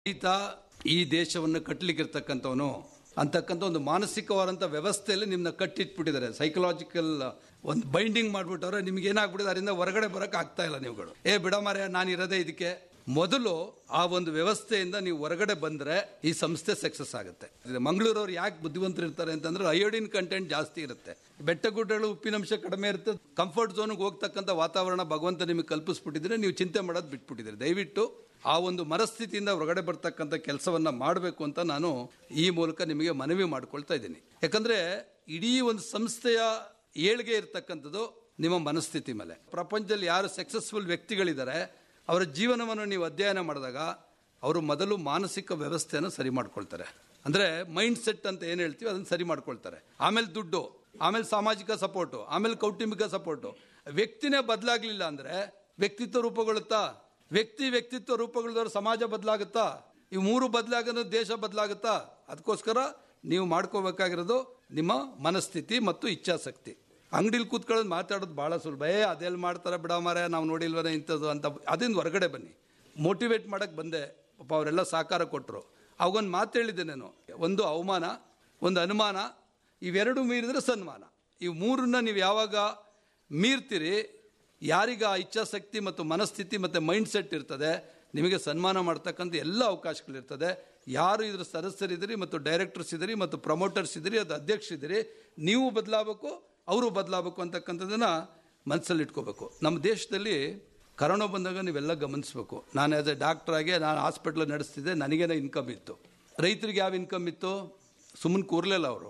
ರೈತ ಈ ದೇಶವನ್ನು ಕಟ್ಟಲಿಕ್ಕಿರ್ತಕ್ಕಂಥವನು ಅಂತಕ್ಕಂಥ ಒಂದು ಮಾನಸಿಕವಾದಂಥ ವ್ಯವಸ್ಥೆಯಲ್ಲಿ ನಿಮ್ಮನ್ನ ಕಟ್ಟಿಟ್ಬಿಟ್ಟಿದ್ದಾರೆ. ಸೈಕಲಾಜಿಕಲ್ ಒಂದು ಬೈಂಡಿಂಗ್ ಮಾಡಿಬಿಟ್ಟವ್ರೆ. ನಿಮ್ಗೆ ಏನಾಗ್ಬಿಟ್ಟಿದೆ, ಅದರಿಂದ ಹೊರಗಡೆ ಬರೋಕೆ ಆಗ್ತಾ ಇಲ್ಲ. ನೀವುಗಳು ಬಿಡ ಮಾರ್ರೆ, ನಾನು ಇರೋದೇ ಇದಕ್ಕೆ. ಮೊದಲು ಆ ಒಂದು ವ್ಯವಸ್ಥೆಯಿಂದ ನೀವು ಹೊರಗಡೆ ಬಂದರೆ ಈ ಸಂಸ್ಥೆ ಸಕ್ಸಸ್ ಆಗುತ್ತೆ. ಮಂಗಳೂರವ್ರು ಯಾಕೆ ಬುದ್ಧಿವಂತರು ಇರ್ತಾರೆ ಅಂತಂದ್ರೆ ಅಯೋಡಿನ್ ಕಂಟೆಂಟ್ ಜಾಸ್ತಿ ಇರುತ್ತೆ, ಬೆಟ್ಟಗುಡ್ಡಗಳು ಉಪ್ಪಿನಂಶ ಕಡಿಮೆ ಇರುತ್ತೆ. ಕಂಫರ್ಟ್ ಝೋನ್ಗೆ ಹೋಗ್ತಕ್ಕಂಥ ವಾತಾವರಣ ಭಗವಂತ ನಿಮಗೆ ಕಲ್ಪಿಸ್ಬಿಟ್ಟಿದ್ರೆ ನೀವು ಚಿಂತೆ ಮಾಡೋದು ಬಿಟ್ಬಿಟ್ಟಿದ್ದೀರಿ. ದಯವಿಟ್ಟು ಆ ಒಂದು ಮನಸ್ಥಿತಿಯಿಂದ ಹೊರಗಡೆ ಬರ್ತಕ್ಕಂಥ ಕೆಲಸವನ್ನ ಮಾಡಬೇಕು ಅಂತ ನಾನು ಈ ಮೂಲಕ ನಿಮಗೆ ಮನವಿ ಮಾಡ್ಕೊಳ್ತಾ ಇದ್ದೀನಿ. ಯಾಕಂದ್ರೆ ಇಡೀ ಒಂದು ಸಂಸ್ಥೆಯ ಏಳ್ಗೆ ಇರ್ತಕ್ಕಂಥದ್ದು ನಿಮ್ಮ ಮನಸ್ಥಿತಿ ಮೇಲೆ. ಪ್ರಪಂಚದಲ್ಲಿ ಯಾರು ಸಕ್ಸಸ್ಫುಲ್ ವ್ಯಕ್ತಿಗಳಿದ್ದಾರೆ ಅವರ ಜೀವನವನ್ನು ನೀವು ಅಧ್ಯಯನ ಮಾಡಿದಾಗ ಅವರು ಮೊದಲು ಮಾನಸಿಕ ವ್ಯವಸ್ಥೆಯನ್ನು ಸರಿ ಮಾಡ್ಕೊಳ್ತಾರೆ. ಅಂದ್ರೆ ಮೈಂಡ್ ಸೆಟ್ ಅಂತ ಏನು ಹೇಳ್ತೀವಿ ಅದನ್ನು ಸರಿ ಮಾಡ್ಕೊಳ್ತಾರೆ. ಆಮೇಲೆ ದುಡ್ಡು, ಆಮೇಲೆ ಸಾಮಾಜಿಕ ಸಪೋರ್ಟು, ಆಮೇಲೆ ಕೌಟುಂಬಿಕ ಸಪೋರ್ಟು. ವ್ಯಕ್ತಿನೇ ಬದಲಾಗ್ಲಿಲ್ಲ ಅಂದ್ರೆ ವ್ಯಕ್ತಿತ್ವ ರೂಪುಗೊಳ್ಳುತ್ತಾ? ವ್ಯಕ್ತಿತ್ವ ರೂಪುಗೊಳ್ಳಿದವರು ಸಮಾಜ ಬದಲಾಗುತ್ತಾ? ಈ ಮೂರು ಬದಲಾಗೋದು ದೇಶ ಬದಲಾಗುತ್ತಾ? ಅದಕ್ಕೋಸ್ಕರ ನೀವು ಮಾಡ್ಕೋಬೇಕಾಗಿರೋದು ನಿಮ್ಮ ಮನಸ್ಥಿತಿ ಮತ್ತು ಇಚ್ಛಾಶಕ್ತಿ. ಅಂಗಡಿಲಿ ಕೂತ್ಕೊಳ್ಳೋದು ಮಾತಾಡೋದು ಬಹಳ ಸುಲಭ. ಅದೆಲ್ಲಿ ಮಾಡ್ತಾರೆ ಬಿಡ ಮಾರ್ರೆ, ನಾವು ನೋಡಿಲ್ವನೇ ಇಂಥದ್ದು ಅಂತ. ಅದರಿಂದ ಹೊರಗಡೆ ಬನ್ನಿ. ಮೋಟಿವೇಟ್ ಮಾಡಕ್ಕೆ ಬಂದೆ, ಪಾಪ ಅವರೆಲ್ಲ ಸಹಕಾರ ಕೊಟ್ಟರು. ಅವಾಗೊಂದು ಮಾತು ಹೇಳಿದ್ದೆ ನಾನು, ಒಂದು ಅವಮಾನ, ಒಂದು ಅನುಮಾನ, ಇವೆರಡು ಮೀರಿದ್ರೆ ಸನ್ಮಾನ. ಇವು ಮೂರನ್ನ ನೀವು ಯಾವಾಗ ಮೀರ್ತೀರಿ, ಯಾರಿಗ ಇಚ್ಛಾಶಕ್ತಿ ಮತ್ತು ಮನಸ್ಥಿತಿ ಮತ್ತು ಮೈಂಡ್ ಸೆಟ್ ಇರ್ತದೆ, ನಿಮಗೆ ಸನ್ಮಾನ ಮಾಡ್ತಕ್ಕಂಥ ಎಲ್ಲ ಅವಕಾಶಗಳಿರ್ತದೆ. ಯಾರು ಇದ್ರ ಸದಸ್ಯರಿದ್ದೀರಿ ಮತ್ತು ಡೈರೆಕ್ಟರ್ಸ್ ಇದ್ದೀರಿ ಮತ್ತು ಪ್ರಮೋಟರ್ಸ್ ಇದ್ದೀರಿ, ಅದು ಅಧ್ಯಕ್ಷರಿದ್ದೀರಿ, ನೀವು ಬದಲಾಗಬೇಕು, ಅವರು ಬದಲಾಗಬೇಕು ಅಂತಕ್ಕಂಥದ್ದನ್ನ ಮನಸ್ಸಲ್ಲಿ ಇಟ್ಕೋಬೇಕು. ನಮ್ಮ ದೇಶದಲ್ಲಿ ಕರೋನಾ ಬಂದಾಗ ನೀವೆಲ್ಲ ಗಮನಿಸಬೇಕು. ನಾನು ಆಸ್ ಎ ಡಾಕ್ಟರ್ ಆಗಿ ನಾನು ಹಾಸ್ಪಿಟ್ಲ್ ನಡೆಸ್ತಿದ್ದೆ, ನನಗೇನೋ ಇನ್ಕಮ್ ಇತ್ತು. ರೈತರಿಗೆ ಯಾವ ಇನ್ಕಮ್ ಇತ್ತು? ಸುಮ್ಮನೆ ಕೂರ್ಲಿಲ್ಲ ಅವರು.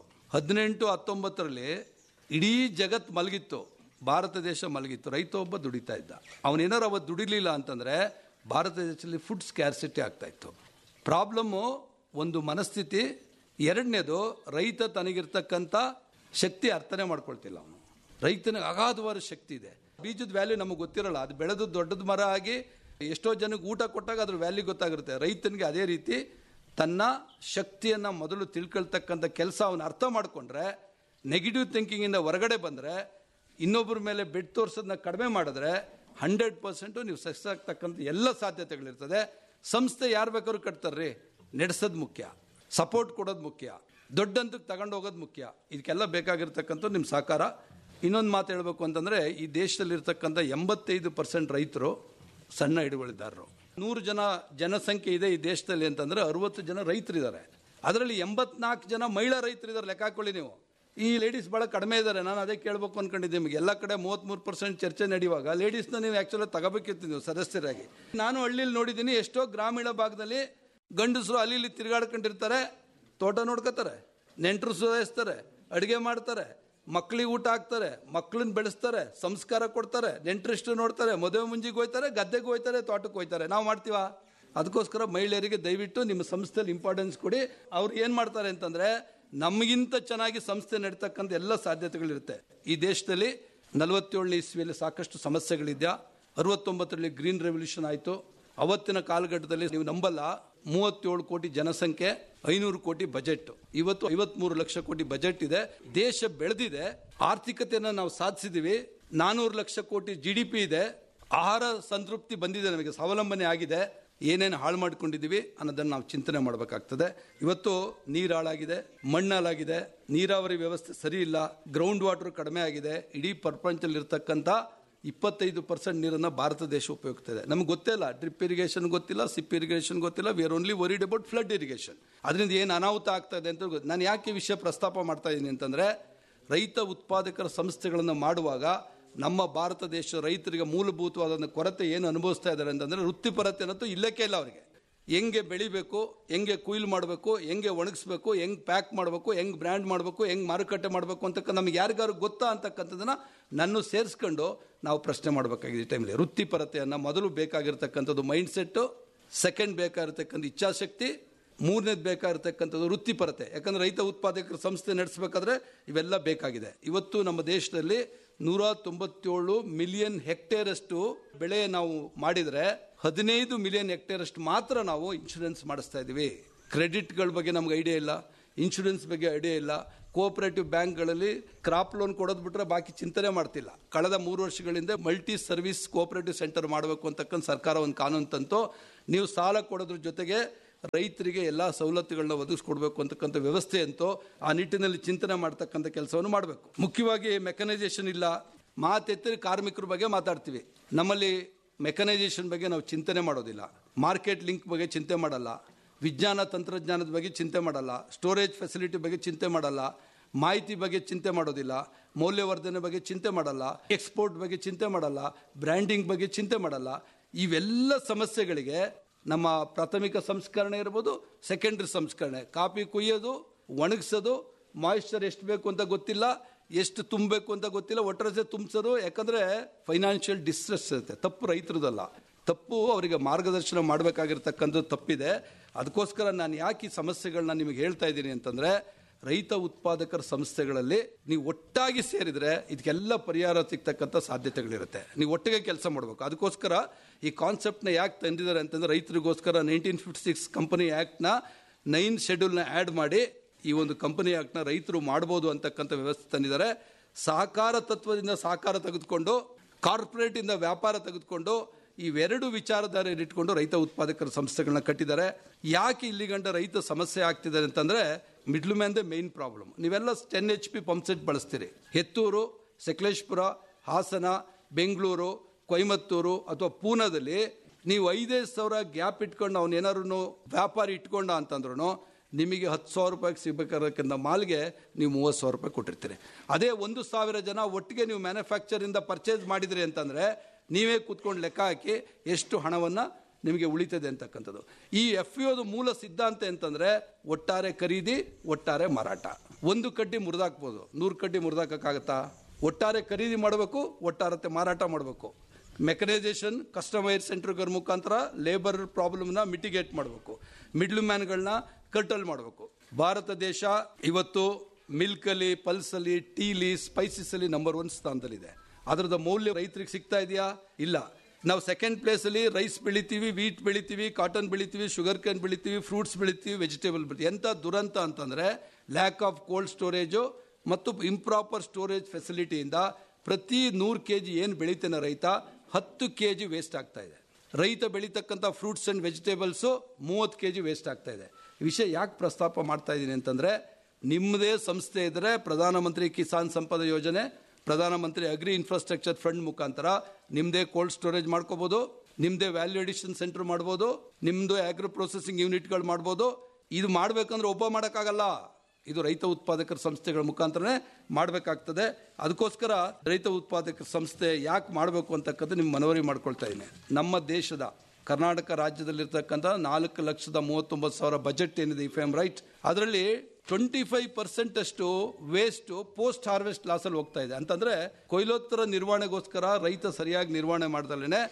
18-19ರಲ್ಲಿ ಇಡೀ ಜಗತ್ತು ಮಲಗಿತ್ತು, ಭಾರತ ದೇಶ ಮಲಗಿತ್ತು, ರೈತ ಒಬ್ಬ ದುಡಿತಾ ಇದ್ದ. ಅವನೇನಾರು ಅವತ್ತು ದುಡಿಲಿಲ್ಲ ಅಂತಂದ್ರೆ ಭಾರತ ದೇಶದಲ್ಲಿ ಫುಡ್ ಸ್ಕ್ಯಾರ್ಸಿಟಿ ಆಗ್ತಾ ಇತ್ತು. ಪ್ರಾಬ್ಲಮ್ಮು ಒಂದು ಮನಸ್ಥಿತಿ. ಎರಡನೇದು, ರೈತ ತನಗಿರ್ತಕ್ಕಂಥ ಶಕ್ತಿ ಅರ್ಥನೆ ಮಾಡ್ಕೊಳ್ತಿಲ್ಲ. ಅವನು ರೈತನಿಗೆ ಅಗಾಧವಾದ ಶಕ್ತಿ ಇದೆ. ಬೀಜದ ವ್ಯಾಲ್ಯೂ ನಮಗೆ ಗೊತ್ತಿರಲ್ಲ. ಅದು ಬೆಳೆದು ದೊಡ್ಡದ ಮರ ಆಗಿ ಎಷ್ಟೋ ಜನಕ್ಕೆ ಊಟ ಕೊಟ್ಟಾಗ ಅದ್ರ ವ್ಯಾಲ್ಯೂ ಗೊತ್ತಾಗಿರುತ್ತೆ. ರೈತನಿಗೆ ಅದೇ ರೀತಿ ತನ್ನ ಶಕ್ತಿಯನ್ನ ಮೊದಲು ತಿಳ್ಕೊಳ್ತಕ್ಕಂಥ ಕೆಲಸ ಅವನು ಅರ್ಥ ಮಾಡ್ಕೊಂಡ್ರೆ, ನೆಗೆಟಿವ್ ಥಿಂಕಿಂಗಿಂದ ಹೊರಗಡೆ ಬಂದರೆ, ಇನ್ನೊಬ್ಬರ ಮೇಲೆ ಬೆಡ್ ತೋರಿಸೋದನ್ನ ಕಡಿಮೆ ಮಾಡಿದ್ರೆ 100% ನೀವು ಸಕ್ಸಸ್ ಆಗ್ತಕ್ಕಂಥ ಎಲ್ಲ ಸಾಧ್ಯತೆಗಳಿರ್ತದೆ. ಸಂಸ್ಥೆ ಯಾರು ಬೇಕಾದ್ರೂ ಕಟ್ತಾರ್ರಿ, ನಡೆಸೋದು ಮುಖ್ಯ, ಸಪೋರ್ಟ್ ಕೊಡೋದು ಮುಖ್ಯ, ದೊಡ್ಡಂತಕ್ಕೆ ತಗೊಂಡು ಹೋಗೋದು ಮುಖ್ಯ. ಇದಕ್ಕೆಲ್ಲ ಬೇಕಾಗಿರ್ತಕ್ಕಂಥ ನಿಮ್ಮ ಸಹಕಾರ. ಇನ್ನೊಂದು ಮಾತು ಹೇಳಬೇಕು ಅಂತಂದರೆ, ಈ ದೇಶದಲ್ಲಿರ್ತಕ್ಕಂಥ 85% ರೈತರು ಸಣ್ಣ ಹಿಡುವಳಿದಾರರು. 100 ಜನ ಜನಸಂಖ್ಯೆ ಇದೆ ಈ ದೇಶದಲ್ಲಿ ಅಂತಂದರೆ 60 ಜನ ರೈತರಿದ್ದಾರೆ. ಅದರಲ್ಲಿ 84 ಜನ ಮಹಿಳಾ ರೈತರಿದ್ದಾರೆ. ಲೆಕ್ಕ ಹಾಕೊಳ್ಳಿ ನೀವು. ಈ ಲೇಡೀಸ್ ಭಾಳ ಕಡಿಮೆ ಇದ್ದಾರೆ. ನಾನು ಅದೇ ಕೇಳಬೇಕು ಅನ್ಕೊಂಡಿದ್ದೆ. ನಿಮಗೆ ಎಲ್ಲ ಕಡೆ 33% ಚರ್ಚೆ ನಡೆಯುವಾಗ ಲೇಡೀಸ್ನ ನೀವು ಆ್ಯಕ್ಚುಲಿ ತಗೋಬೇಕಿತ್ತು ನೀವು ಸದಸ್ಯರಾಗಿ. ನಾನು ಹಳ್ಳಿಲಿ ನೋಡಿದ್ದೀನಿ, ಎಷ್ಟೋ ಗ್ರಾಮೀಣ ಭಾಗದಲ್ಲಿ ಗಂಡಸರು ಅಲ್ಲಿ ಇಲ್ಲಿ ತಿರುಗಾಡ್ಕೊಂಡಿರ್ತಾರೆ, ತೋಟ ನೋಡ್ಕೋತಾರೆ, ನೆಂಟರು ಸುಧಾರಿಸ್ತಾರೆ, ಅಡುಗೆ ಮಾಡ್ತಾರೆ, ಮಕ್ಕಳಿಗೆ ಊಟ ಹಾಕ್ತಾರೆ, ಮಕ್ಕಳನ್ನ ಬೆಳೆಸ್ತಾರೆ, ಸಂಸ್ಕಾರ ಕೊಡ್ತಾರೆ, ನೆಂಟರಿಷ್ಟು ನೋಡ್ತಾರೆ, ಮದುವೆ ಮುಂಜಿಗೆ ಹೋಯ್ತಾರೆ, ಗದ್ದೆಗೆ ಹೋಯ್ತಾರೆ, ತೋಟಕ್ಕೆ ಹೋಯ್ತಾರೆ. ನಾವು ಮಾಡ್ತೀವ? ಅದಕ್ಕೋಸ್ಕರ ಮಹಿಳೆಯರಿಗೆ ದಯವಿಟ್ಟು ನಿಮ್ಮ ಸಂಸ್ಥೆಯಲ್ಲಿ ಇಂಪಾರ್ಟೆನ್ಸ್ ಕೊಡಿ. ಅವ್ರು ಏನು ಮಾಡ್ತಾರೆ ಅಂತಂದರೆ, ನಮಗಿಂತ ಚೆನ್ನಾಗಿ ಸಂಸ್ಥೆ ನಡೀತಕ್ಕಂಥ ಎಲ್ಲ ಸಾಧ್ಯತೆಗಳಿರುತ್ತೆ. ಈ ದೇಶದಲ್ಲಿ 47ನೇ ಇಸ್ವಿಯಲ್ಲಿ ಸಾಕಷ್ಟು ಸಮಸ್ಯೆಗಳಿದ್ಯಾ. 69ರಲ್ಲಿ ಗ್ರೀನ್ ರೆವಲ್ಯೂಷನ್ ಆಯಿತು. ಅವತ್ತಿನ ಕಾಲಘಟ್ಟದಲ್ಲಿ ನೀವು ನಂಬಲ್ಲ, 37 ಕೋಟಿ ಜನಸಂಖ್ಯೆ, 500 ಕೋಟಿ ಬಜೆಟ್. ಇವತ್ತು 53 ಲಕ್ಷ ಕೋಟಿ ಬಜೆಟ್ ಇದೆ. ದೇಶ ಬೆಳೆದಿದೆ, ಆರ್ಥಿಕತೆಯನ್ನು ನಾವು ಸಾಧಿಸಿದೀವಿ. 400 ಲಕ್ಷ ಕೋಟಿ GDP ಇದೆ. ಆಹಾರ ಸಂತೃಪ್ತಿ ಬಂದಿದೆ, ನಮಗೆ ಸ್ವಾವಲಂಬನೆ ಆಗಿದೆ. ಏನೇನು ಹಾಳು ಮಾಡ್ಕೊಂಡಿದ್ದೀವಿ ಅನ್ನೋದನ್ನು ನಾವು ಚಿಂತನೆ ಮಾಡಬೇಕಾಗ್ತದೆ. ಇವತ್ತು ನೀರು ಹಾಳಾಗಿದೆ, ಮಣ್ಣು ಹಾಳಾಗಿದೆ, ನೀರಾವರಿ ವ್ಯವಸ್ಥೆ ಸರಿ ಇಲ್ಲ, ಗ್ರೌಂಡ್ ವಾಟರ್ ಕಡಿಮೆ ಆಗಿದೆ. ಇಡೀ ಪ್ರಪಂಚದಲ್ಲಿರ್ತಕ್ಕಂಥ 25% ನೀರನ್ನು ಭಾರತ ದೇಶ ಉಪಯೋಗಿಸ್ತದೆ. ನಮ್ಗೆ ಗೊತ್ತಿಲ್ಲ, ಡ್ರಿಪ್ ಇರಿಗೇಷನ್ ಗೊತ್ತಿಲ್ಲ, ಸಿಪ್ ಇರಿಗೇಷನ್ ಗೊತ್ತಿಲ್ಲ. We are only worried about flood irrigation. ಅದರಿಂದ ಏನು ಅನಾಹುತ ಆಗ್ತಾ ಇದೆ ಅಂತ ನಾನು ಯಾಕೆ ವಿಷಯ ಪ್ರಸ್ತಾಪ ಮಾಡ್ತಾ ಇದ್ದೀನಿ ಅಂತಂದರೆ, ರೈತ ಉತ್ಪಾದಕರ ಸಂಸ್ಥೆಗಳನ್ನು ಮಾಡುವಾಗ ನಮ್ಮ ಭಾರತ ದೇಶ ರೈತರಿಗೆ ಮೂಲಭೂತವಾದ ಕೊರತೆ ಏನು ಅನುಭವಿಸ್ತಾ ಇದ್ದಾರೆ ಅಂತಂದರೆ, ವೃತ್ತಿಪರತೆ ಅನ್ನೋದು ಇಲ್ಲಕ್ಕೆ ಇಲ್ಲ. ಅವರಿಗೆ ಹೆಂಗೆ ಬೆಳಿಬೇಕು, ಹೆಂಗೆ ಕುಯ್ಲು ಮಾಡಬೇಕು, ಹೆಂಗೆ ಒಣಗಿಸ್ಬೇಕು, ಹೆಂಗೆ ಪ್ಯಾಕ್ ಮಾಡಬೇಕು, ಹೆಂಗೆ ಬ್ರ್ಯಾಂಡ್ ಮಾಡಬೇಕು, ಹೆಂಗೆ ಮಾರುಕಟ್ಟೆ ಮಾಡಬೇಕು ಅಂತ ನಮಗೆ ಯಾರಿಗಾರು ಗೊತ್ತಾ ಅಂತಕ್ಕಂಥದ್ದನ್ನು ನನ್ನ ಸೇರಿಸ್ಕೊಂಡು ನಾವು ಪ್ರಶ್ನೆ ಮಾಡಬೇಕಾಗಿದೆ. ಈ ಟೈಮಲ್ಲಿ ವೃತ್ತಿಪರತೆಯನ್ನು ಮೊದಲು ಬೇಕಾಗಿರ್ತಕ್ಕಂಥದ್ದು ಮೈಂಡ್ ಸೆಟ್ಟು, ಸೆಕೆಂಡ್ ಬೇಕಾಗಿರ್ತಕ್ಕಂಥ ಇಚ್ಛಾಶಕ್ತಿ, ಮೂರನೇದು ಬೇಕಾಗಿರ್ತಕ್ಕಂಥದ್ದು ವೃತ್ತಿಪರತೆ. ಯಾಕಂದರೆ ರೈತ ಉತ್ಪಾದಕರ ಸಂಸ್ಥೆ ನಡೆಸಬೇಕಾದ್ರೆ ಇವೆಲ್ಲ ಬೇಕಾಗಿದೆ. ಇವತ್ತು ನಮ್ಮ ದೇಶದಲ್ಲಿ 197 ಮಿಲಿಯನ್ ಹೆಕ್ಟೇರ್ ಅಷ್ಟು ಬೆಳೆ ನಾವು ಮಾಡಿದರೆ 15 ಮಿಲಿಯನ್ ಹೆಕ್ಟೇರ್ ಅಷ್ಟು ಮಾತ್ರ ನಾವು ಇನ್ಶೂರೆನ್ಸ್ ಮಾಡಿಸ್ತಾ ಇದ್ದೀವಿ. ಕ್ರೆಡಿಟ್ಗಳ ಬಗ್ಗೆ ನಮ್ಗೆ ಐಡಿಯಾ ಇಲ್ಲ, ಇನ್ಶೂರೆನ್ಸ್ ಬಗ್ಗೆ ಐಡಿಯಾ ಇಲ್ಲ. ಕೋಆಪರೇಟಿವ್ ಬ್ಯಾಂಕ್ಗಳಲ್ಲಿ ಕ್ರಾಪ್ ಲೋನ್ ಕೊಡೋದು ಬಿಟ್ಟರೆ ಬಾಕಿ ಚಿಂತನೆ ಮಾಡ್ತಿಲ್ಲ. ಕಳೆದ 3 ವರ್ಷಗಳಿಂದ ಮಲ್ಟಿ ಸರ್ವಿಸ್ ಕೋಆಪರೇಟಿವ್ ಸೆಂಟರ್ ಮಾಡಬೇಕು ಅಂತಕ್ಕಂಥ ಸರ್ಕಾರ ಒಂದು ಕಾನೂನು ತಂತು. ನೀವು ಸಾಲ ಕೊಡೋದ್ರ ಜೊತೆಗೆ ರೈತರಿಗೆ ಎಲ್ಲ ಸವಲತ್ತುಗಳನ್ನ ಒದಗಿಸ್ಕೊಡ್ಬೇಕು ಅಂತಕ್ಕಂಥ ವ್ಯವಸ್ಥೆ ಅಂತೂ ಆ ನಿಟ್ಟಿನಲ್ಲಿ ಚಿಂತನೆ ಮಾಡ್ತಕ್ಕಂಥ ಕೆಲಸವನ್ನು ಮಾಡಬೇಕು. ಮುಖ್ಯವಾಗಿ ಮೆಕನೈಸೇಷನ್ ಇಲ್ಲ, ಮಾತೆತ್ತಿ ಕಾರ್ಮಿಕರ ಬಗ್ಗೆ ಮಾತಾಡ್ತೀವಿ. ನಮ್ಮಲ್ಲಿ ಮೆಕನೈಸೇಷನ್ ಬಗ್ಗೆ ನಾವು ಚಿಂತನೆ ಮಾಡೋದಿಲ್ಲ, ಮಾರ್ಕೆಟ್ ಲಿಂಕ್ ಬಗ್ಗೆ ಚಿಂತೆ ಮಾಡಲ್ಲ, ವಿಜ್ಞಾನ ತಂತ್ರಜ್ಞಾನದ ಬಗ್ಗೆ ಚಿಂತೆ ಮಾಡಲ್ಲ, ಸ್ಟೋರೇಜ್ ಫೆಸಿಲಿಟಿ ಬಗ್ಗೆ ಚಿಂತೆ ಮಾಡಲ್ಲ, ಮಾಹಿತಿ ಬಗ್ಗೆ ಚಿಂತೆ ಮಾಡೋದಿಲ್ಲ, ಮೌಲ್ಯವರ್ಧನೆ ಬಗ್ಗೆ ಚಿಂತೆ ಮಾಡಲ್ಲ, ಎಕ್ಸ್ಪೋರ್ಟ್ ಬಗ್ಗೆ ಚಿಂತೆ ಮಾಡಲ್ಲ, ಬ್ರ್ಯಾಂಡಿಂಗ್ ಬಗ್ಗೆ ಚಿಂತೆ ಮಾಡಲ್ಲ. ಇವೆಲ್ಲ ಸಮಸ್ಯೆಗಳಿಗೆ ನಮ್ಮ ಪ್ರಾಥಮಿಕ ಸಂಸ್ಕರಣೆ ಇರ್ಬೋದು, ಸೆಕೆಂಡ್ರಿ ಸಂಸ್ಕರಣೆ, ಕಾಫಿ ಕುಯ್ಯೋದು, ಒಣಗಿಸೋದು, ಮಾಯಿಶ್ಚರ್ ಎಷ್ಟು ಬೇಕು ಅಂತ ಗೊತ್ತಿಲ್ಲ, ಎಷ್ಟು ತುಂಬಬೇಕು ಅಂತ ಗೊತ್ತಿಲ್ಲ, ಒಟ್ಟರೆ ತುಂಬಿಸೋದು. ಯಾಕಂದರೆ ಫೈನಾನ್ಷಿಯಲ್ ಡಿಸ್ಟ್ರೆಸ್ ಇರುತ್ತೆ. ತಪ್ಪು ರೈತರದಲ್ಲ, ತಪ್ಪು ಅವರಿಗೆ ಮಾರ್ಗದರ್ಶನ ಮಾಡಬೇಕಾಗಿರ್ತಕ್ಕಂಥದ್ದು ತಪ್ಪಿದೆ. ಅದಕ್ಕೋಸ್ಕರ ನಾನು ಯಾಕೆ ಈ ಸಮಸ್ಯೆಗಳನ್ನ ನಿಮಗೆ ಹೇಳ್ತಾ ಇದ್ದೀನಿ ಅಂತಂದರೆ, ರೈತ ಉತ್ಪಾದಕರ ಸಂಸ್ಥೆಗಳಲ್ಲಿ ನೀವು ಒಟ್ಟಾಗಿ ಸೇರಿದರೆ ಇದಕ್ಕೆಲ್ಲ ಪರಿಹಾರ ಸಿಗ್ತಕ್ಕಂಥ ಸಾಧ್ಯತೆಗಳಿರುತ್ತೆ. ನೀವು ಒಟ್ಟಿಗೆ ಕೆಲಸ ಮಾಡಬೇಕು. ಅದಕ್ಕೋಸ್ಕರ ಈ ಕಾನ್ಸೆಪ್ಟ್ನ ಯಾಕೆ ತಂದಿದ್ದಾರೆ ಅಂತಂದರೆ, ರೈತರಿಗೋಸ್ಕರ 1956 ಕಂಪನಿ ಆ್ಯಕ್ಟ್ನ 9 ಶೆಡ್ಯೂಲ್ನ ಆ್ಯಡ್ ಮಾಡಿ ಈ ಒಂದು ಕಂಪನಿ ಆ್ಯಕ್ಟ್ನ ರೈತರು ಮಾಡ್ಬೋದು ಅಂತಕ್ಕಂಥ ವ್ಯವಸ್ಥೆ ತಂದಿದ್ದಾರೆ. ಸಹಕಾರ ತತ್ವದಿಂದ ಸಹಕಾರ ತೆಗೆದುಕೊಂಡು, ಕಾರ್ಪೊರೇಟಿಂದ ವ್ಯಾಪಾರ ತೆಗೆದುಕೊಂಡು, ಇವೆರಡು ವಿಚಾರಧಾರೆಯನ್ನು ಇಟ್ಕೊಂಡು ರೈತ ಉತ್ಪಾದಕರ ಸಂಸ್ಥೆಗಳನ್ನ ಕಟ್ಟಿದ್ದಾರೆ. ಯಾಕೆ ಇಲ್ಲಿ ಗಂಟ ರೈತ ಸಮಸ್ಯೆ ಆಗ್ತಿದ್ದಾರೆ ಅಂತಂದರೆ, ಮಿಡ್ಲ್ ಮ್ಯಾನ್ದೇ ಮೇನ್ ಪ್ರಾಬ್ಲಮ್. ನೀವೆಲ್ಲ 10 HP pump set ಬಳಸ್ತೀರಿ. Hetturu, Sakleshpur, Hassan, Bengaluru, Coimbatore ಅಥವಾ ಪೂನಾದಲ್ಲಿ ನೀವು 5,000 ಗ್ಯಾಪ್ ಇಟ್ಕೊಂಡು ಅವ್ನು ಏನಾದ್ರು ವ್ಯಾಪಾರಿ ಇಟ್ಕೊಂಡ ಅಂತಂದ್ರೂ ನಿಮಗೆ 10,000 ರೂಪಾಯಿಗೆ ಸಿಗಬೇಕಾಗಿರೋ ಮಾಲ್ಗೆ ನೀವು 30,000 ರೂಪಾಯಿ ಕೊಟ್ಟಿರ್ತೀರಿ. ಅದೇ 1,000 ಜನ ಒಟ್ಟಿಗೆ ನೀವು ಮ್ಯಾನುಫ್ಯಾಕ್ಚರಿಂದ ಪರ್ಚೇಸ್ ಮಾಡಿದ್ರಿ ಅಂತಂದರೆ ನೀವೇ ಕೂತ್ಕೊಂಡು ಲೆಕ್ಕ ಹಾಕಿ ಎಷ್ಟು ಹಣವನ್ನು ನಿಮಗೆ ಉಳಿತದೆ ಅಂತಕ್ಕಂಥದ್ದು. ಈ FPOದ ಮೂಲ ಸಿದ್ಧಾಂತ ಅಂತಂದರೆ ಒಟ್ಟಾರೆ ಖರೀದಿ, ಒಟ್ಟಾರೆ ಮಾರಾಟ. 1 ಕಡ್ಡಿ ಮುರಿದಾಕ್ಬೋದು, 100 ಕಡ್ಡಿ ಮುರಿದಾಕಕ್ಕಾಗತ್ತಾ? ಒಟ್ಟಾರೆ ಖರೀದಿ ಮಾಡಬೇಕು, ಒಟ್ಟಾರೆ ಮಾರಾಟ ಮಾಡಬೇಕು. ಮೆಕನೈಸೇಷನ್, ಕಸ್ಟಮೈಸ್ ಸೆಂಟರ್ಗಳ ಮುಖಾಂತರ ಲೇಬರ್ ಪ್ರಾಬ್ಲಮ್ನ ಮಿಟಿಗೇಟ್ ಮಾಡಬೇಕು, ಮಿಡ್ಲ್ ಮ್ಯಾನ್ಗಳನ್ನ ಕರ್ಟಲ್ ಮಾಡಬೇಕು. ಭಾರತ ದೇಶ ಇವತ್ತು ಮಿಲ್ಕಲ್ಲಿ, ಪಲ್ಸಲ್ಲಿ, ಟೀಲಿ, ಸ್ಪೈಸಸಲ್ಲಿ ನಂಬರ್ 1 ಸ್ಥಾನದಲ್ಲಿದೆ. ಅದರದ ಮೌಲ್ಯ ರೈತರಿಗೆ ಸಿಗ್ತಾ ಇದೆಯಾ? ಇಲ್ಲ. ನಾವು ಸೆಕೆಂಡ್ ಪ್ಲೇಸಲ್ಲಿ ರೈಸ್ ಬೆಳಿತೀವಿ, ವೀಟ್ ಬೆಳಿತೀವಿ, ಕಾಟನ್ ಬೆಳಿತೀವಿ, ಶುಗರ್ ಕೇನ್ ಬೆಳಿತೀವಿ, ಫ್ರೂಟ್ಸ್ ಬೆಳಿತೀವಿ, ವೆಜಿಟೇಬಲ್ ಬೆಳಿತೀವಿ. ಎಂಥ ದುರಂತ ಅಂತಂದರೆ ಲ್ಯಾಕ್ ಆಫ್ ಕೋಲ್ಡ್ ಸ್ಟೋರೇಜು ಮತ್ತು ಇಂಪ್ರಾಪರ್ ಸ್ಟೋರೇಜ್ ಫೆಸಿಲಿಟಿಯಿಂದ ಪ್ರತಿ 100 kg ಏನು ಬೆಳಿತಾನೆ ರೈತ 10 kg ವೇಸ್ಟ್ ಆಗ್ತಾ ಇದೆ. ರೈತ ಬೆಳೀತಕ್ಕಂಥ fruits and vegetables 30 kg waste ಆಗ್ತಾ ಇದೆ. ಈ ವಿಷಯ ಯಾಕೆ ಪ್ರಸ್ತಾಪ ಮಾಡ್ತಾ ಇದ್ದೀನಿ ಅಂತಂದರೆ, ನಿಮ್ಮದೇ ಸಂಸ್ಥೆ ಇದ್ದರೆ ಪ್ರಧಾನಮಂತ್ರಿ ಕಿಸಾನ್ ಸಂಪದ ಯೋಜನೆ, ಪ್ರಧಾನಮಂತ್ರಿ ಅಗ್ರಿ ಇನ್ಫ್ರಾಸ್ಟ್ರಕ್ಚರ್ ಫಂಡ್ ಮುಖಾಂತರ ನಿಮ್ಮದೇ ಕೋಲ್ಡ್ ಸ್ಟೋರೇಜ್ ಮಾಡ್ಕೋಬೋದು, ನಿಮ್ಮದೇ ವ್ಯಾಲ್ಯೂ ಅಡಿಷನ್ ಸೆಂಟರ್ ಮಾಡ್ಬೋದು, ನಿಮ್ಮದು ಆಗ್ರೋ ಪ್ರೊಸೆಸಿಂಗ್ ಯೂನಿಟ್ಗಳು ಮಾಡ್ಬೋದು. ಇದು ಮಾಡಬೇಕಂದ್ರೆ ಒಬ್ಬ ಮಾಡೋಕ್ಕಾಗಲ್ಲ, ಇದು ರೈತ ಉತ್ಪಾದಕರ ಸಂಸ್ಥೆಗಳ ಮುಖಾಂತರನೇ ಮಾಡಬೇಕಾಗ್ತದೆ. ಅದಕ್ಕೋಸ್ಕರ ರೈತ ಉತ್ಪಾದಕರ ಸಂಸ್ಥೆ ಯಾಕೆ ಮಾಡಬೇಕು ಅಂತಕ್ಕಂಥ ನಿಮ್ಮ ಮನವರಿ ಮಾಡ್ಕೊಳ್ತಾ ಇದ್ದೀನಿ. ನಮ್ಮ ದೇಶದ ಕರ್ನಾಟಕ ರಾಜ್ಯದಲ್ಲಿರ್ತಕ್ಕಂಥ 4,39,000 ಬಜೆಟ್ ಏನಿದೆ, ಇಫ್ ಐ ಆಮ್ ರೈಟ್, ಅದರಲ್ಲಿ 25% ಅಷ್ಟು ವೇಸ್ಟ್ ಪೋಸ್ಟ್ ಹಾರ್ವೆಸ್ಟ್ ಲಾಸಲ್ಲಿ ಹೋಗ್ತಾ ಇದೆ. ಅಂತಂದ್ರೆ ಕೊಯ್ಲೋತ್ತರ ನಿರ್ವಹಣೆಗೋಸ್ಕರ ರೈತ ಸರಿಯಾಗಿ ನಿರ್ವಹಣೆ ಮಾಡ್ದಲೇ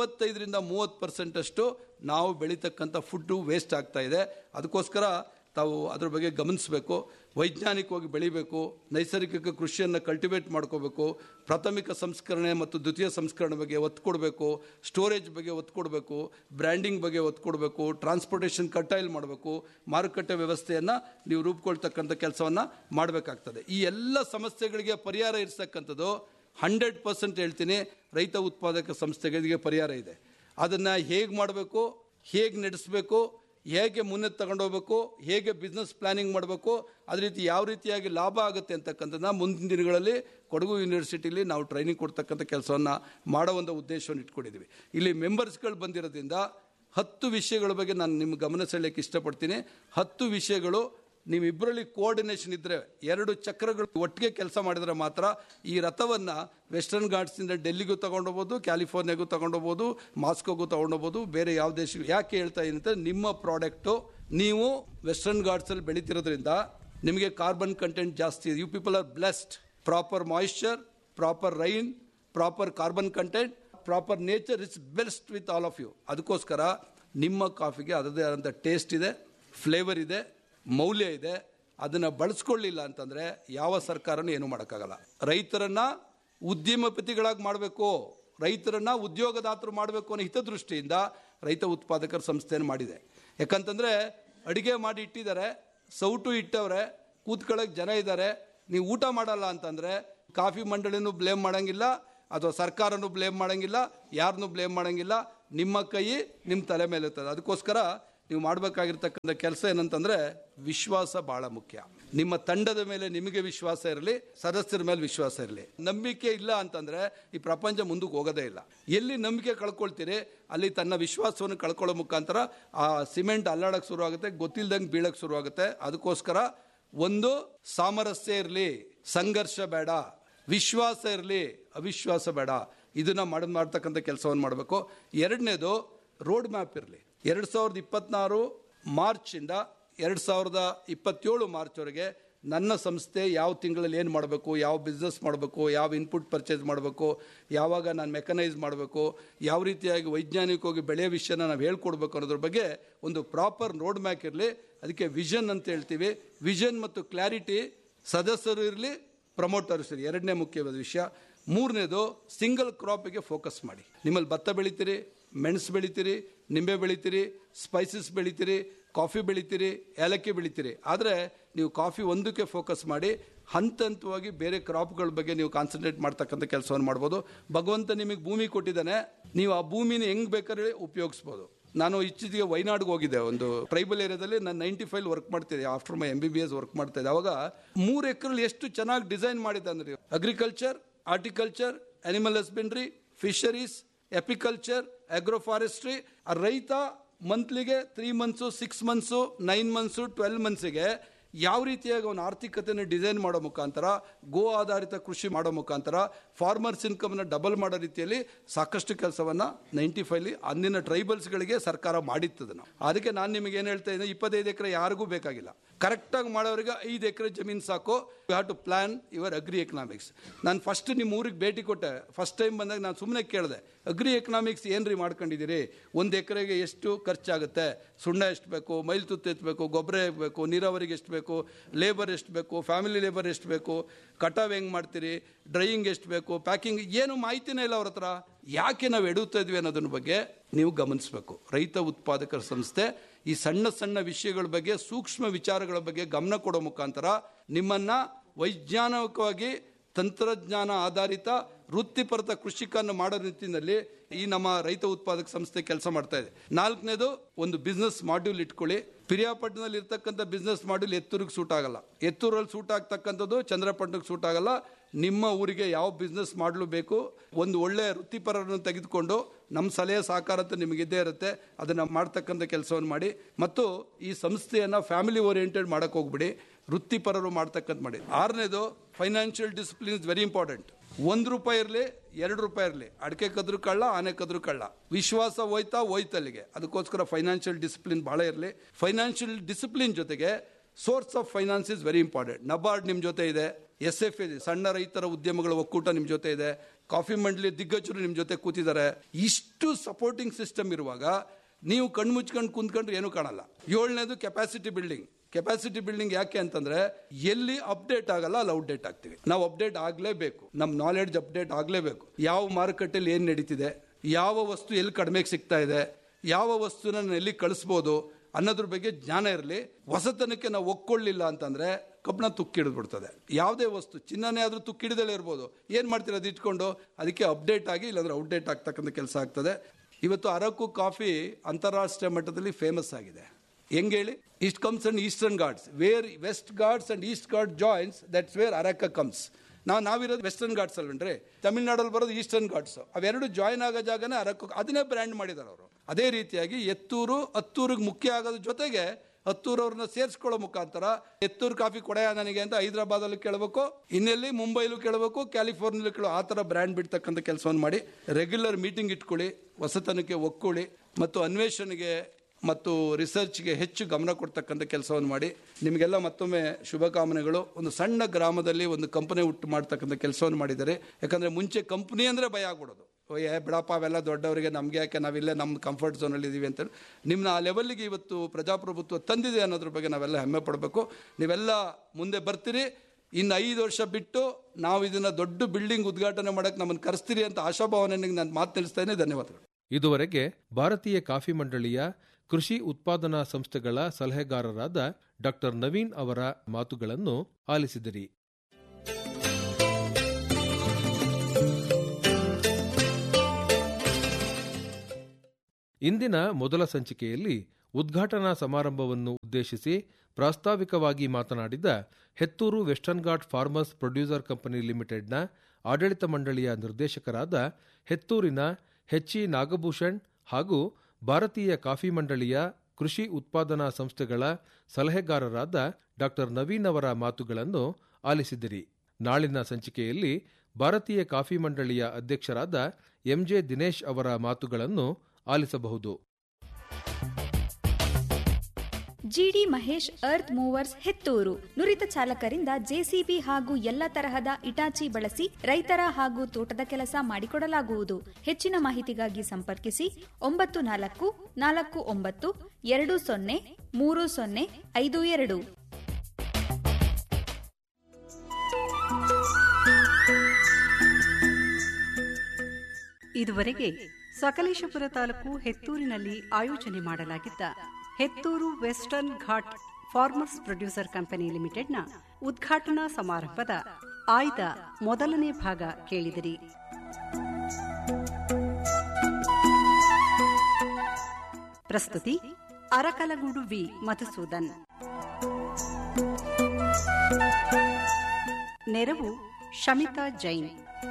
25-30% ಅಷ್ಟು ನಾವು ಬೆಳೀತಕ್ಕಂಥ ಫುಡ್ಡು ವೇಸ್ಟ್ ಆಗ್ತಾ ಇದೆ. ಅದಕ್ಕೋಸ್ಕರ ತಾವು ಅದ್ರ ಬಗ್ಗೆ ಗಮನಿಸಬೇಕು, ವೈಜ್ಞಾನಿಕವಾಗಿ ಬೆಳಿಬೇಕು, ನೈಸರ್ಗಿಕ ಕೃಷಿಯನ್ನು ಕಲ್ಟಿವೇಟ್ ಮಾಡ್ಕೋಬೇಕು, ಪ್ರಾಥಮಿಕ ಸಂಸ್ಕರಣೆ ಮತ್ತು ದ್ವಿತೀಯ ಸಂಸ್ಕರಣೆ ಬಗ್ಗೆ ಒತ್ತು ಕೊಡಬೇಕು, ಸ್ಟೋರೇಜ್ ಬಗ್ಗೆ ಒತ್ತು ಕೊಡಬೇಕು, ಬ್ರ್ಯಾಂಡಿಂಗ್ ಬಗ್ಗೆ ಒತ್ತು ಕೊಡಬೇಕು, ಟ್ರಾನ್ಸ್ಪೋರ್ಟೇಷನ್ ಕರ್ಟೈಲ್ ಮಾಡಬೇಕು, ಮಾರುಕಟ್ಟೆ ವ್ಯವಸ್ಥೆಯನ್ನು ನೀವು ರೂಪುಗೊಳ್ತಕ್ಕಂಥ ಕೆಲಸವನ್ನು ಮಾಡಬೇಕಾಗ್ತದೆ. ಈ ಎಲ್ಲ ಸಮಸ್ಯೆಗಳಿಗೆ ಪರಿಹಾರ ಇರ್ತಕ್ಕಂಥದ್ದು 100% ಹೇಳ್ತೀನಿ, ರೈತ ಉತ್ಪಾದಕ ಸಂಸ್ಥೆಗಳಿಗೆ ಪರಿಹಾರ ಇದೆ. ಅದನ್ನು ಹೇಗೆ ಮಾಡಬೇಕು, ಹೇಗೆ ನಡೆಸಬೇಕು, ಹೇಗೆ ಮುನ್ನೆ ತಗೊಂಡೋಗ್ಬೇಕು, ಹೇಗೆ ಬಿಸ್ನೆಸ್ ಪ್ಲಾನಿಂಗ್ ಮಾಡಬೇಕು, ಅದೇ ರೀತಿ ಯಾವ ರೀತಿಯಾಗಿ ಲಾಭ ಆಗುತ್ತೆ ಅಂತಕ್ಕಂಥದ್ದನ್ನ ಮುಂದಿನ ದಿನಗಳಲ್ಲಿ ಕೊಡಗು ಯೂನಿವರ್ಸಿಟಿಲಿ ನಾವು ಟ್ರೈನಿಂಗ್ ಕೊಡ್ತಕ್ಕಂಥ ಕೆಲಸವನ್ನು ಮಾಡೋ ಒಂದು ಉದ್ದೇಶವನ್ನು ಇಟ್ಕೊಂಡಿದ್ದೀವಿ. ಇಲ್ಲಿ ಮೆಂಬರ್ಸ್ಗಳು ಬಂದಿರೋದ್ರಿಂದ 10 ವಿಷಯಗಳ ಬಗ್ಗೆ ನಾನು ನಿಮ್ಮ ಗಮನ ಸೆಳೆಯಕ್ಕೆ ಇಷ್ಟಪಡ್ತೀನಿ. 10 ವಿಷಯಗಳು ನೀವಿಬ್ಬರಲ್ಲಿ ಕೋಆರ್ಡಿನೇಷನ್ ಇದ್ದರೆ, 2 ಚಕ್ರಗಳು ಒಟ್ಟಿಗೆ ಕೆಲಸ ಮಾಡಿದರೆ ಮಾತ್ರ ಈ ರಥವನ್ನು ವೆಸ್ಟರ್ನ್ ಘಾಟ್ಸಿಂದ ಡೆಲ್ಲಿಗೂ ತಗೊಂಡೋಗ್ಬೋದು, ಕ್ಯಾಲಿಫೋರ್ನಿಯಾಗೂ ತಗೊಂಡೋಗ್ಬೋದು, ಮಾಸ್ಕೋಗೂ ತಗೊಂಡೋಗ್ಬೋದು, ಬೇರೆ ಯಾವ ದೇಶ. ಯಾಕೆ ಹೇಳ್ತಾ ಇದ್ದೀನಿ ಅಂತ, ನಿಮ್ಮ ಪ್ರಾಡಕ್ಟು ನೀವು ವೆಸ್ಟರ್ನ್ ಘಾಟ್ಸಲ್ಲಿ ಬೆಳೀತಿರೋದ್ರಿಂದ ನಿಮಗೆ ಕಾರ್ಬನ್ ಕಂಟೆಂಟ್ ಜಾಸ್ತಿ ಇದೆ. You people are blessed, proper moisture, proper rain, proper carbon content, proper nature is best with all of you. ಅದಕ್ಕೋಸ್ಕರ ನಿಮ್ಮ ಕಾಫಿಗೆ ಅದರದೇ ಆದಂಥ ಟೇಸ್ಟ್ ಇದೆ, ಫ್ಲೇವರ್ ಇದೆ, ಮೌಲ್ಯ ಇದೆ. ಅದನ್ನು ಬಳಸ್ಕೊಳ್ಳಿಲ್ಲ ಅಂತಂದರೆ ಯಾವ ಸರ್ಕಾರನೂ ಏನೂ ಮಾಡೋಕ್ಕಾಗಲ್ಲ. ರೈತರನ್ನು ಉದ್ಯಮಪತಿಗಳಾಗಿ ಮಾಡಬೇಕು, ರೈತರನ್ನು ಉದ್ಯೋಗದಾತರು ಮಾಡಬೇಕು ಅನ್ನೋ ಹಿತದೃಷ್ಟಿಯಿಂದ ರೈತ ಉತ್ಪಾದಕರ ಸಂಸ್ಥೆಯನ್ನು ಮಾಡಿದೆ. ಯಾಕಂತಂದರೆ ಅಡುಗೆ ಮಾಡಿ ಇಟ್ಟಿದ್ದಾರೆ, ಸೌಟು ಇಟ್ಟವ್ರೆ, ಕೂತ್ಕೊಳ್ಳೋಕೆ ಜನ ಇದ್ದಾರೆ, ನೀವು ಊಟ ಮಾಡಲ್ಲ ಅಂತಂದರೆ ಕಾಫಿ ಮಂಡಳಿನೂ ಬ್ಲೇಮ್ ಮಾಡೋಂಗಿಲ್ಲ, ಅಥವಾ ಸರ್ಕಾರನೂ ಬ್ಲೇಮ್ ಮಾಡೋಂಗಿಲ್ಲ, ಯಾರನ್ನೂ ಬ್ಲೇಮ್ ಮಾಡೋಂಗಿಲ್ಲ. ನಿಮ್ಮ ಕೈ ನಿಮ್ಮ ತಲೆ ಮೇಲೆ ಇರ್ತದೆ. ಅದಕ್ಕೋಸ್ಕರ ನೀವು ಮಾಡಬೇಕಾಗಿರ್ತಕ್ಕಂಥ ಕೆಲಸ ಏನಂತಂದ್ರೆ ವಿಶ್ವಾಸ ಬಹಳ ಮುಖ್ಯ. ನಿಮ್ಮ ತಂಡದ ಮೇಲೆ ನಿಮಗೆ ವಿಶ್ವಾಸ ಇರಲಿ, ಸದಸ್ಯರ ಮೇಲೆ ವಿಶ್ವಾಸ ಇರಲಿ. ನಂಬಿಕೆ ಇಲ್ಲ ಅಂತಂದ್ರೆ ಈ ಪ್ರಪಂಚ ಮುಂದಕ್ಕೆ ಹೋಗೋದೇ ಇಲ್ಲ. ಎಲ್ಲಿ ನಂಬಿಕೆ ಕಳ್ಕೊಳ್ತೀರಿ ಅಲ್ಲಿ ತನ್ನ ವಿಶ್ವಾಸವನ್ನು ಕಳ್ಕೊಳ್ಳೋ ಮುಖಾಂತರ ಆ ಸಿಮೆಂಟ್ ಅಲ್ಲಾಡಕ್ಕೆ ಶುರು ಆಗುತ್ತೆ, ಗೊತ್ತಿಲ್ದಂಗೆ ಬೀಳಕ್ಕೆ ಶುರು ಆಗುತ್ತೆ. ಅದಕ್ಕೋಸ್ಕರ ಒಂದು ಸಾಮರಸ್ಯ ಇರಲಿ, ಸಂಘರ್ಷ ಬೇಡ, ವಿಶ್ವಾಸ ಇರಲಿ, ಅವಿಶ್ವಾಸ ಬೇಡ. ಇದನ್ನ ಮಾಡ್ತಕ್ಕಂಥ ಕೆಲಸವನ್ನು ಮಾಡಬೇಕು. ಎರಡನೇದು ರೋಡ್ ಮ್ಯಾಪ್ ಇರಲಿ. 2026 ಮಾರ್ಚಿಂದ 2027 ಮಾರ್ಚ್ವರೆಗೆ ನನ್ನ ಸಂಸ್ಥೆ ಯಾವ ತಿಂಗಳಲ್ಲಿ ಏನು ಮಾಡಬೇಕು, ಯಾವ ಬಿಸ್ನೆಸ್ ಮಾಡಬೇಕು, ಯಾವ ಇನ್ಪುಟ್ ಪರ್ಚೇಸ್ ಮಾಡಬೇಕು, ಯಾವಾಗ ನಾನು ಮೆಕನೈಸ್ ಮಾಡಬೇಕು, ಯಾವ ರೀತಿಯಾಗಿ ವೈಜ್ಞಾನಿಕವಾಗಿ ಬೆಳೆಯೋ ವಿಷಯನ ನಾವು ಹೇಳ್ಕೊಡ್ಬೇಕು ಅನ್ನೋದ್ರ ಬಗ್ಗೆ ಒಂದು ಪ್ರಾಪರ್ ರೋಡ್ ಮ್ಯಾಪ್ ಇರಲಿ. ಅದಕ್ಕೆ ವಿಷನ್ ಅಂತ ಹೇಳ್ತೀವಿ. ವಿಷನ್ ಮತ್ತು ಕ್ಲಾರಿಟಿ ಸದಸ್ಯರು ಇರಲಿ, ಪ್ರಮೋಟರ್ಸ್ ಇರಲಿ, ಎರಡನೇ ಮುಖ್ಯವಾದ ವಿಷಯ. ಮೂರನೇದು ಸಿಂಗಲ್ ಕ್ರಾಪಿಗೆ ಫೋಕಸ್ ಮಾಡಿ. ನಿಮ್ಮಲ್ಲಿ ಭತ್ತ ಬೆಳಿತೀರಿ, ಮೆಣಸು ಬೆಳಿತೀರಿ, ನಿಂಬೆ ಬೆಳಿತೀರಿ, ಸ್ಪೈಸಸ್ ಬೆಳಿತೀರಿ, ಕಾಫಿ ಬೆಳಿತೀರಿ, ಏಲಕ್ಕಿ ಬೆಳಿತೀರಿ. ಆದರೆ ನೀವು ಕಾಫಿ ಒಂದಕ್ಕೆ ಫೋಕಸ್ ಮಾಡಿ ಹಂತ ಹಂತವಾಗಿ ಬೇರೆ ಕ್ರಾಪ್ಗಳ ಬಗ್ಗೆ ನೀವು ಕಾನ್ಸಂಟ್ರೇಟ್ ಮಾಡ್ತಕ್ಕಂಥ ಕೆಲಸವನ್ನು ಮಾಡ್ಬೋದು. ಭಗವಂತ ನಿಮಗೆ ಭೂಮಿ ಕೊಟ್ಟಿದ್ದಾನೆ, ನೀವು ಆ ಭೂಮಿನ ಹೆಂಗ್ ಬೇಕಾದ್ರೆ ಉಪಯೋಗಿಸ್ಬೋದು. ನಾನು ಇತ್ತೀಚೆಗೆ ವಯನಾಡ್ಗೆ ಹೋಗಿದ್ದೆ. ಒಂದು ಟ್ರೈಬಲ್ ಏರಿಯಾದಲ್ಲಿ ನಾನು 95 ವರ್ಕ್ ಮಾಡ್ತಿದ್ದೆ. ಆಫ್ಟರ್ ಮೈ MBBS ವರ್ಕ್ ಮಾಡ್ತಾ ಇದ್ದೆ. ಅವಾಗ 3 ಎಕರೆಲ್ಲಿ ಎಷ್ಟು ಚೆನ್ನಾಗಿ ಡಿಸೈನ್ ಮಾಡಿದ್ದೆ ಅಂದ್ರೆ agriculture, horticulture, animal husbandry, fisheries, apiculture, agro forestry. ಆ ರೈತ ಮಂತ್ಲಿಗೆ 3 ಮಂತ್ಸು, 6 ಮಂತ್ಸು, 9 ಮಂತ್ಸು, 12 ಮಂತ್ಸಿಗೆ ಯಾವ ರೀತಿಯಾಗಿ ಅವನ ಆರ್ಥಿಕತೆಯನ್ನು ಡಿಸೈನ್ ಮಾಡೋ ಮುಖಾಂತರ, ಗೋ ಆಧಾರಿತ ಕೃಷಿ ಮಾಡೋ ಮುಖಾಂತರ ಫಾರ್ಮರ್ಸ್ ಇನ್ಕಮ್ನ ಡಬಲ್ ಮಾಡೋ ರೀತಿಯಲ್ಲಿ ಸಾಕಷ್ಟು ಕೆಲಸವನ್ನು 95 ಅಂದಿನ ಟ್ರೈಬಲ್ಸ್ಗಳಿಗೆ ಸರ್ಕಾರ ಮಾಡಿತ್ತದನ್ನು. ಅದಕ್ಕೆ ನಾನು ನಿಮಗೆ ಏನು ಹೇಳ್ತಾ ಇದ್ದೀನಿ, 25 ಎಕರೆ ಯಾರಿಗೂ ಬೇಕಾಗಿಲ್ಲ. ಕರೆಕ್ಟಾಗಿ ಮಾಡೋರಿಗೆ 5 ಎಕರೆ ಜಮೀನು ಸಾಕು. You have to plan your agri economics. ನಾನು ಫಸ್ಟ್ ನಿಮ್ಮ ಊರಿಗೆ ಭೇಟಿ ಕೊಟ್ಟೆ. ಫಸ್ಟ್ ಟೈಮ್ ಬಂದಾಗ ನಾನು ಸುಮ್ಮನೆ ಕೇಳಿದೆ, ಅಗ್ರಿ ಎಕನಾಮಿಕ್ಸ್ ಏನ್ರಿ ಮಾಡ್ಕೊಂಡಿದ್ದೀರಿ, 1 ಎಕರೆಗೆ ಎಷ್ಟು ಖರ್ಚಾಗುತ್ತೆ, ಸುಣ್ಣ ಎಷ್ಟು ಬೇಕು, ಮೈಲ್ ತುತ್ತು ಎಷ್ಟು ಬೇಕು, ಗೊಬ್ಬರ ಬೇಕು, ನೀರಾವರಿಗೆ ಎಷ್ಟು ಬೇಕು, ಲೇಬರ್ ಎಷ್ಟು ಬೇಕು, ಫ್ಯಾಮಿಲಿ ಲೇಬರ್ ಎಷ್ಟು ಬೇಕು, ಕಟಾವ್ ಹೆಂಗೆ ಮಾಡ್ತೀರಿ, ಡ್ರೈಯಿಂಗ್ ಎಷ್ಟು ಬೇಕು, ಪ್ಯಾಕಿಂಗ್, ಏನು ಮಾಹಿತಿನೇ ಇಲ್ಲ ಅವ್ರ ಹತ್ರ. ಯಾಕೆ ನಾವು ಎಡುತ್ತಾ ಇದ್ವಿ ಅನ್ನೋದ್ರ ಬಗ್ಗೆ ನೀವು ಗಮನಿಸಬೇಕು. ರೈತ ಉತ್ಪಾದಕರ ಸಂಸ್ಥೆ ಈ ಸಣ್ಣ ಸಣ್ಣ ವಿಷಯಗಳ ಬಗ್ಗೆ, ಸೂಕ್ಷ್ಮ ವಿಚಾರಗಳ ಬಗ್ಗೆ ಗಮನ ಕೊಡೋ ಮುಖಾಂತರ ನಿಮ್ಮನ್ನ ವೈಜ್ಞಾನಿಕವಾಗಿ ತಂತ್ರಜ್ಞಾನ ಆಧಾರಿತ ವೃತ್ತಿಪರತ ಕೃಷಿಕನ್ನು ಮಾಡೋ ನಿಟ್ಟಿನಲ್ಲಿ ಈ ನಮ್ಮ ರೈತ ಉತ್ಪಾದಕ ಸಂಸ್ಥೆ ಕೆಲಸ ಮಾಡ್ತಾ ಇದೆ. 4ನೇದು ಒಂದು ಬಿಸ್ನೆಸ್ ಮಾಡ್ಯೂಲ್ ಇಟ್ಕೊಳ್ಳಿ. ಪಿರಿಯಾಪಟ್ಟಣದಲ್ಲಿ ಇರ್ತಕ್ಕಂಥ ಬಿಸ್ನೆಸ್ ಮಾಡ್ಯೂಲ್ ಎತ್ತೂರಿಗೆ ಸೂಟ್ ಆಗಲ್ಲ, ಎತ್ತೂರಲ್ಲಿ ಸೂಟ್ ಆಗ್ತಕ್ಕಂಥದ್ದು ಚಂದ್ರಪಟ್ಟಣಕ್ಕೆ ಸೂಟ್ ಆಗಲ್ಲ. ನಿಮ್ಮ ಊರಿಗೆ ಯಾವ ಬಿಸ್ನೆಸ್ ಮಾಡಲು ಬೇಕು, ಒಂದು ಒಳ್ಳೆಯ ವೃತ್ತಿಪರರನ್ನು ತೆಗೆದುಕೊಂಡು ನಮ್ಮ ಸಲಹೆ ಸಹಕಾರ ಅಂತ ನಿಮಗಿದ್ದೇ ಇರುತ್ತೆ. ಅದನ್ನು ಮಾಡ್ತಕ್ಕಂಥ ಕೆಲಸವನ್ನು ಮಾಡಿ. ಮತ್ತು ಈ ಸಂಸ್ಥೆಯನ್ನು ಫ್ಯಾಮಿಲಿ ಓರಿಯೆಂಟೆಡ್ ಮಾಡೋಕ್ಕೆ ಹೋಗ್ಬಿಡಿ, ವೃತ್ತಿಪರರು ಮಾಡ್ತಕ್ಕಂಥ ಮಾಡಿ. 6ನೇದು financial discipline is very important. 1 ರೂಪಾಯಿ ಇರಲಿ, 2 ರೂಪಾಯಿ ಇರಲಿ, ಅಡಿಕೆ ಕದ್ರು ಕಳ್ಳ, ಆನೆ ಕದ್ರು ಕಳ್ಳ, ವಿಶ್ವಾಸ ಹೋಯ್ತಲ್ಲಿಗೆ. ಅದಕ್ಕೋಸ್ಕರ ಫೈನಾನ್ಷಿಯಲ್ ಡಿಸಿಪ್ಲಿನ್ ಬಹಳ ಇರಲಿ. ಫೈನಾನ್ಷಿಯಲ್ ಡಿಸಿಪ್ಲಿನ್ ಜೊತೆಗೆ source of finance is very important. NABARD ನಿಮ್ಮ ಜೊತೆ ಇದೆ, SFA ಸಣ್ಣ ರೈತರ ಉದ್ಯಮಗಳ ಒಕ್ಕೂಟ ನಿಮ್ಮ ಜೊತೆ ಇದೆ, ಕಾಫಿ ಮಂಡಳಿ ದಿಗ್ಗಜರು ನಿಮ್ಮ ಜೊತೆ ಕೂತಿದ್ದಾರೆ. ಇಷ್ಟು ಸಪೋರ್ಟಿಂಗ್ ಸಿಸ್ಟಮ್ ಇರುವಾಗ ನೀವು ಕಣ್ಮುಚ್ಕೊಂಡು ಕುಂತ್ಕೊಂಡ್ರೆ ಏನೂ ಕಾಣಲ್ಲ. 7ನೇದು ಕೆಪಾಸಿಟಿ ಬಿಲ್ಡಿಂಗ್. ಕೆಪಾಸಿಟಿ ಬಿಲ್ಡಿಂಗ್ ಯಾಕೆ ಅಂತಂದ್ರೆ ಎಲ್ಲಿ ಅಪ್ಡೇಟ್ ಆಗಲ್ಲ ಅಲ್ಲಿ ಔಟ್ಡೇಟ್ ಆಗ್ತೀವಿ. ನಾವು ಅಪ್ಡೇಟ್ ಆಗಲೇಬೇಕು, ನಮ್ಮ ನಾಲೆಡ್ಜ್ ಅಪ್ಡೇಟ್ ಆಗಲೇಬೇಕು. ಯಾವ ಮಾರುಕಟ್ಟೆಯಲ್ಲಿ ಏನು ನಡೀತಿದೆ, ಯಾವ ವಸ್ತು ಎಲ್ಲಿ ಕಡಿಮೆಗೆ ಸಿಗ್ತಾ ಇದೆ, ಯಾವ ವಸ್ತುನ ನಾನು ಎಲ್ಲಿ ಕಳಿಸ್ಬೋದು ಅನ್ನೋದ್ರ ಬಗ್ಗೆ ಜ್ಞಾನ ಇರಲಿ. ಹೊಸತನಕ್ಕೆ ನಾವು ಒಕ್ಕೊಳ್ಳಿಲ್ಲ ಅಂತಂದ್ರೆ ಕಬ್ಬಣ ತುಕ್ಕಿಡಿದ್ಬಿಡ್ತದೆ. ಯಾವುದೇ ವಸ್ತು, ಚಿನ್ನನೇ ಆದರೂ ತುಕ್ಕಿಡಿದಲೇ ಇರ್ಬೋದು. ಏನು ಮಾಡ್ತೀರ ಅದು ಇಟ್ಕೊಂಡು? ಅದಕ್ಕೆ ಅಪ್ಡೇಟ್ ಆಗಿ ಇಲ್ಲಾಂದ್ರೆ ಔಟ್ಡೇಟ್ ಆಗ್ತಕ್ಕಂಥ ಕೆಲಸ ಆಗ್ತದೆ. ಇವತ್ತು ಅರಕು ಕಾಫಿ ಅಂತಾರಾಷ್ಟ್ರೀಯ ಮಟ್ಟದಲ್ಲಿ ಫೇಮಸ್ ಆಗಿದೆ. ಹೆಂಗೆ ಹೇಳಿ? ಇಸ್ಟ್ comes and eastern Ghats, wear West Ghats and East ghat joins, that's where ಅರಕ comes. ನಾವಿರೋದು ವೆಸ್ಟರ್ನ್ ಘಾಟ್ಸ್ ಅಲ್ವೇನ್ರಿ, ತಮಿಳ್ನಾಡಲ್ಲಿ ಬರೋದು ಈಸ್ಟರ್ನ್ ಘಾಟ್ಸ್. ಅವೆರಡು ಜಾಯಿನ್ ಆಗೋ ಜಾಗನೇ ಅರಕು, ಅದನ್ನೇ ಬ್ರ್ಯಾಂಡ್ ಮಾಡಿದ್ದಾರೆ ಅವರು. ಅದೇ ರೀತಿಯಾಗಿ ಹತ್ತೂರಿಗೆ ಮುಖ್ಯ ಆಗೋದ್ರ ಜೊತೆಗೆ ಹತ್ತೂರವ್ರನ್ನ ಸೇರಿಸ್ಕೊಳ್ಳೋ ಮುಖಾಂತರ ಎತ್ತೂರು ಕಾಫಿ ಕೊಡೆಯ ನನಗೆ ಅಂತ ಹೈದರಾಬಾದಲ್ಲೂ ಕೇಳಬೇಕು, ಇನ್ನೆಲ್ಲಿ ಮುಂಬೈಲೂ ಕೇಳಬೇಕು, ಕ್ಯಾಲಿಫೋರ್ನಿಯಲ್ಲೂ ಕೇಳೋ, ಆ ಥರ ಬ್ರ್ಯಾಂಡ್ ಬಿಡ್ತಕ್ಕಂಥ ಕೆಲಸವನ್ನು ಮಾಡಿ. ರೆಗ್ಯುಲರ್ ಮೀಟಿಂಗ್ ಇಟ್ಕೊಳ್ಳಿ, ಹೊಸತನಕ್ಕೆ ಒಕ್ಕೊಳ್ಳಿ ಮತ್ತು ಅನ್ವೇಷಣೆಗೆ ಮತ್ತು ರಿಸರ್ಚ್ಗೆ ಹೆಚ್ಚು ಗಮನ ಕೊಡ್ತಕ್ಕಂಥ ಕೆಲಸವನ್ನು ಮಾಡಿ. ನಿಮಗೆಲ್ಲ ಮತ್ತೊಮ್ಮೆ ಶುಭಕಾಮನೆಗಳು. ಒಂದು ಸಣ್ಣ ಗ್ರಾಮದಲ್ಲಿ ಒಂದು ಕಂಪನಿ ಹುಟ್ಟು ಮಾಡ್ತಕ್ಕಂಥ ಕೆಲಸವನ್ನು ಮಾಡಿದ್ದಾರೆ. ಯಾಕಂದರೆ ಮುಂಚೆ ಕಂಪ್ನಿ ಅಂದರೆ ಭಯ ಆಗ್ಬಿಡೋದು, ಬಿಡಪ್ಪ ಅವೆಲ್ಲ ದೊಡ್ಡವರಿಗೆ, ನಮಗೆ ಯಾಕೆ, ನಾವಿಲ್ಲೇ ನಮ್ಮ ಕಂಫರ್ಟ್ ಝೋನಲ್ಲಿ ಇದ್ದೀವಿ ಅಂತ. ನಿಮ್ಮನ್ನ ಆ ಲೆವೆಲ್ಗೆ ಇವತ್ತು ಪ್ರಜಾಪ್ರಭುತ್ವ ತಂದಿದೆ ಅನ್ನೋದ್ರ ಬಗ್ಗೆ ನಾವೆಲ್ಲ ಹೆಮ್ಮೆ ಪಡಬೇಕು. ನೀವೆಲ್ಲ ಮುಂದೆ ಬರ್ತೀರಿ. ಇನ್ನು 5 ವರ್ಷ ಬಿಟ್ಟು ನಾವು ಇದನ್ನು ದೊಡ್ಡ ಬಿಲ್ಡಿಂಗ್ ಉದ್ಘಾಟನೆ ಮಾಡೋಕ್ಕೆ ನಮ್ಮನ್ನು ಕರೆಸ್ತೀರಿ ಅಂತ ಆಶಾಭಾವನೆಗೆ ನಾನು ಮಾತು ತಿಳಿಸ್ತೇನೆ. ಧನ್ಯವಾದಗಳು. ಇದುವರೆಗೆ ಭಾರತೀಯ ಕಾಫಿ ಮಂಡಳಿಯ ಕೃಷಿ ಉತ್ಪಾದನಾ ಸಂಸ್ಥೆಗಳ ಸಲಹೆಗಾರರಾದ ಡಾ ನವೀನ್ ಅವರ ಮಾತುಗಳನ್ನು ಆಲಿಸಿದಿರಿ. ಇಂದಿನ ಮೊದಲ ಸಂಚಿಕೆಯಲ್ಲಿ ಉದ್ಘಾಟನಾ ಸಮಾರಂಭವನ್ನು ಉದ್ದೇಶಿಸಿ ಪ್ರಾಸ್ತಾವಿಕವಾಗಿ ಮಾತನಾಡಿದ Hetturu western ghat farmers producer company ಲಿಮಿಟೆಡ್ನ ಆಡಳಿತ ಮಂಡಳಿಯ ನಿರ್ದೇಶಕರಾದ ಹೆತ್ತೂರಿನ ಎಚ್.ಇ. ನಾಗಭೂಷಣ್ ಹಾಗೂ ಭಾರತೀಯ ಕಾಫಿ ಮಂಡಳಿಯ ಕೃಷಿ ಉತ್ಪಾದನಾ ಸಂಸ್ಥೆಗಳ ಸಲಹೆಗಾರರಾದ ಡಾ ನವೀನ್ ಅವರ ಮಾತುಗಳನ್ನು ಆಲಿಸಿದಿರಿ. ನಾಳಿನ ಸಂಚಿಕೆಯಲ್ಲಿ ಭಾರತೀಯ ಕಾಫಿ ಮಂಡಳಿಯ ಅಧ್ಯಕ್ಷರಾದ ಎಂಜೆ ದಿನೇಶ್ ಅವರ ಮಾತುಗಳನ್ನು ಆಲಿಸಬಹುದು. ಜಿಡಿ ಮಹೇಶ್ ಅರ್ತ್ ಮೂವರ್ಸ್ ಹೆತ್ತೂರು ನುರಿತ ಚಾಲಕರಿಂದ ಜೆಸಿಬಿ ಹಾಗೂ ಎಲ್ಲ ತರಹದ ಇಟಾಚಿ ಬಳಸಿ ರೈತರ ಹಾಗೂ ತೋಟದ ಕೆಲಸ ಮಾಡಿಕೊಡಲಾಗುವುದು. ಹೆಚ್ಚಿನ ಮಾಹಿತಿಗಾಗಿ ಸಂಪರ್ಕಿಸಿ 9449203052. ಇದುವರೆಗೆ ಸಕಲೇಶಪುರ ತಾಲೂಕು ಹೆತ್ತೂರಿನಲ್ಲಿ ಆಯೋಜನೆ ಮಾಡಲಾಗಿದ್ದ Hetturu western ghat farmers producer company ಲಿಮಿಟೆಡ್ನ ಉದ್ಘಾಟನಾ ಸಮಾರಂಭದ ಆಯ್ದ ಮೊದಲನೇ ಭಾಗ ಕೇಳಿದಿರಿ. ಪ್ರಸ್ತುತಿ ಅರಕಲಗೂಡು ವಿ ಮಧುಸೂದನ್. ನೆರವು ಶಮಿತಾ ಜೈನ್.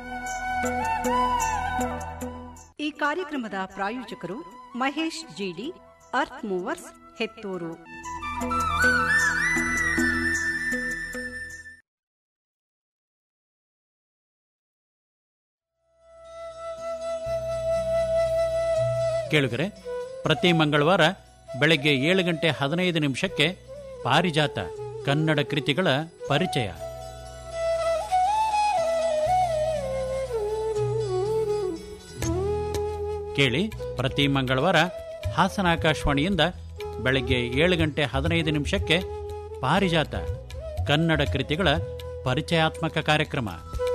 ಈ ಕಾರ್ಯಕ್ರಮದ ಪ್ರಾಯೋಜಕರು ಮಹೇಶ್ ಜಿಡಿ ಅರ್ತ್ ಮೂವರ್ಸ್ ಹೆತ್ತೂರು. ಕೇಳುಗರೆ, ಪ್ರತಿ ಮಂಗಳವಾರ ಬೆಳಗ್ಗೆ 7:15 ಪಾರಿಜಾತ ಕನ್ನಡ ಕೃತಿಗಳ ಪರಿಚಯ. ಕೇಳಿ, ಪ್ರತಿ ಮಂಗಳವಾರ ಹಾಸನ ಆಕಾಶವಾಣಿಯಿಂದ ಬೆಳಗ್ಗೆ 7:15 ಪಾರಿಜಾತ ಕನ್ನಡ ಕೃತಿಗಳ ಪರಿಚಯಾತ್ಮಕ ಕಾರ್ಯಕ್ರಮ.